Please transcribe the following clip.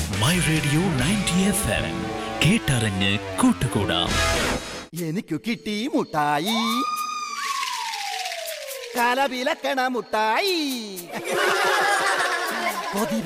My radio 90 FM കേട്ടറിഞ്ഞ് കൂട്ടുകൂടാം. എനിക്കു കിട്ടി മുട്ടായി, കലപിലക്കണ മുട്ടായി.